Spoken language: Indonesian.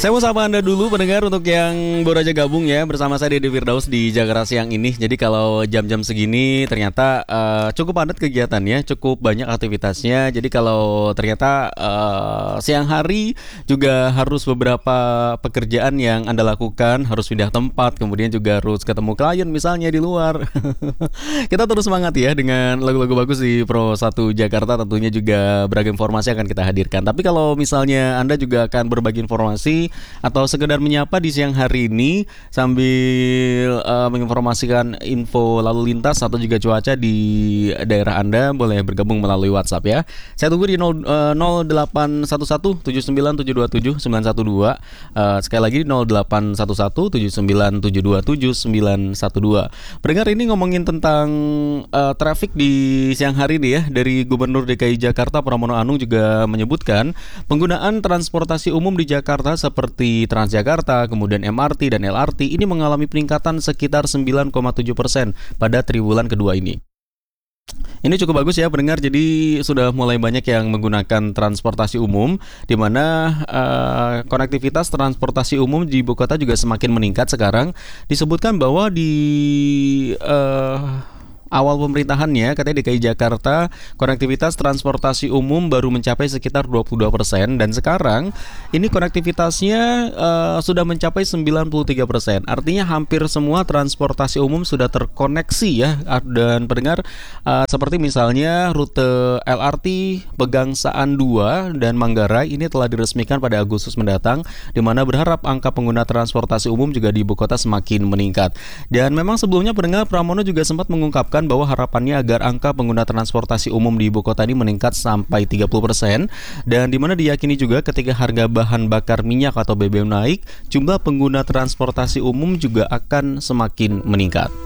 Saya mau sapa Anda dulu pendengar untuk yang baru aja gabung ya bersama saya Dede Firdaus di Jakarta siang ini. Jadi kalau jam-jam segini ternyata cukup padat kegiatannya, cukup banyak aktivitasnya. Jadi kalau ternyata siang hari juga harus beberapa pekerjaan yang Anda lakukan, harus pindah tempat, kemudian juga harus ketemu klien misalnya di luar. Kita terus semangat ya dengan lagu-lagu bagus di Pro 1 Jakarta, tentunya juga beragam informasi akan kita hadirkan. Tapi kalau misalnya Anda juga akan berbagi informasi atau sekedar menyapa di siang hari ini sambil menginformasikan info lalu lintas atau juga cuaca di daerah Anda, boleh bergabung melalui WhatsApp ya. Saya tunggu di 0811 79 727 912. Sekali lagi 0811 79 727 912. Pendengar, ini ngomongin tentang traffic di siang hari nih ya. Dari Gubernur DKI Jakarta Pramono Anung juga menyebutkan penggunaan transportasi umum di Jakarta seperti Transjakarta, kemudian MRT dan LRT ini mengalami peningkatan sekitar 9,7% pada triwulan kedua ini. Ini cukup bagus ya pendengar, jadi sudah mulai banyak yang menggunakan transportasi umum, di mana konektivitas transportasi umum di ibu kota juga semakin meningkat sekarang. Disebutkan bahwa di awal pemerintahannya, katanya DKI Jakarta konektivitas transportasi umum baru mencapai sekitar 22%, dan sekarang ini konektivitasnya sudah mencapai 93%. Artinya hampir semua transportasi umum sudah terkoneksi ya. Dan pendengar, seperti misalnya rute LRT Pegangsaan 2 dan Manggarai ini telah diresmikan pada Agustus mendatang, di mana berharap angka pengguna transportasi umum juga di ibu kota semakin meningkat. Dan memang sebelumnya pendengar, Pramono juga sempat mengungkapkan bahwa harapannya agar angka pengguna transportasi umum di ibu kota ini meningkat sampai 30%, dan dimana diyakini juga ketika harga bahan bakar minyak atau BBM naik, jumlah pengguna transportasi umum juga akan semakin meningkat.